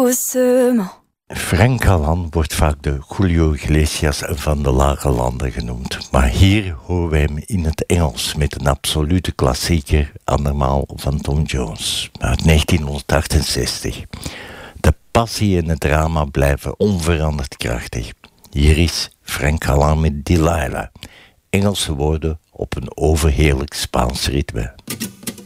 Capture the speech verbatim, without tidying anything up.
doucement. Frank Callan wordt vaak de Julio Iglesias van de lage landen genoemd. Maar hier horen wij hem in het Engels met een absolute klassieker, andermaal van Tom Jones, uit negentienhonderdachtenzestig. De passie en het drama blijven onveranderd krachtig. Hier is Frank Callan met Delilah. Engelse woorden op een overheerlijk Spaans ritme.